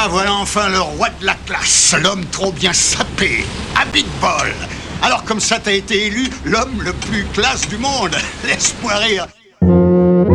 Ah, voilà enfin le roi de la classe, l'homme trop bien sapé, à Big Ball. Alors comme ça, t'as été élu l'homme le plus classe du monde. Laisse-moi rire.